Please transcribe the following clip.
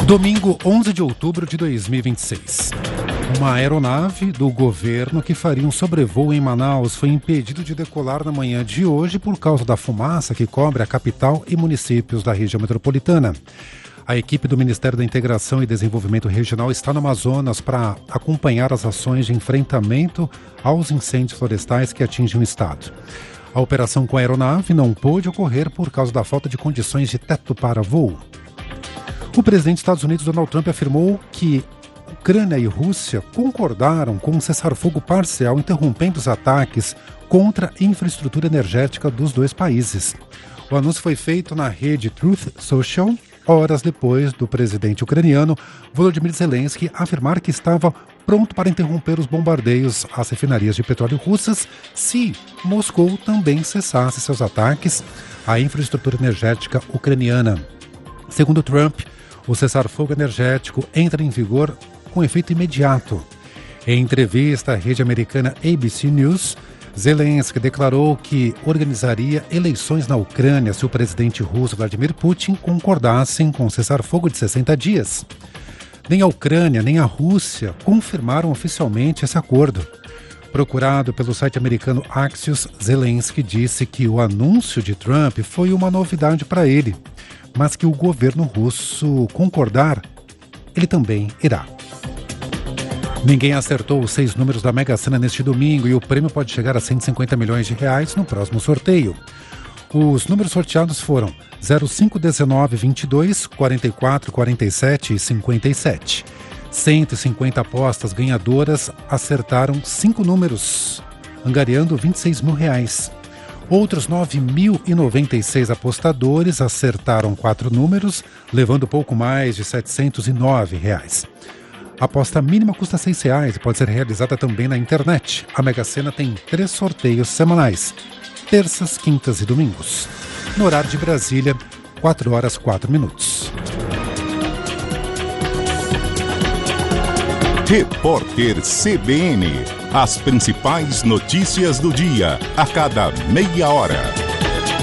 Domingo 11 de outubro de 2026. Uma aeronave do governo que faria um sobrevoo em Manaus foi impedido de decolar na manhã de hoje por causa da fumaça que cobre a capital e municípios da região metropolitana. A equipe do Ministério da Integração e Desenvolvimento Regional está no Amazonas para acompanhar as ações de enfrentamento aos incêndios florestais que atingem o estado. A operação com a aeronave não pôde ocorrer por causa da falta de condições de teto para voo. O presidente dos Estados Unidos, Donald Trump, afirmou que Ucrânia e Rússia concordaram com um cessar-fogo parcial, interrompendo os ataques contra a infraestrutura energética dos dois países. O anúncio foi feito na rede Truth Social, horas depois do presidente ucraniano Volodymyr Zelensky afirmar que estava pronto para interromper os bombardeios às refinarias de petróleo russas se Moscou também cessasse seus ataques à infraestrutura energética ucraniana. Segundo Trump, o cessar-fogo energético entra em vigor com efeito imediato. Em entrevista à rede americana ABC News, Zelensky declarou que organizaria eleições na Ucrânia se o presidente russo Vladimir Putin concordassem com o cessar-fogo de 60 dias. Nem a Ucrânia nem a Rússia confirmaram oficialmente esse acordo. Procurado pelo site americano Axios, Zelensky disse que o anúncio de Trump foi uma novidade para ele, mas que o governo russo concordar, ele também irá. Ninguém acertou os 6 números da Mega Sena neste domingo e o prêmio pode chegar a 150 milhões de reais no próximo sorteio. Os números sorteados foram 05, 19, 22, 44, 47 e 57. 150 apostas ganhadoras acertaram 5 números, angariando 26 mil reais. Outros 9.096 apostadores acertaram 4 números, levando pouco mais de R$ 709 reais. A aposta mínima custa R$ 6 e pode ser realizada também na internet. A Mega Sena tem 3 sorteios semanais, terças, quintas e domingos. No horário de Brasília, 4h04. Repórter CBN. As principais notícias do dia, a cada meia hora.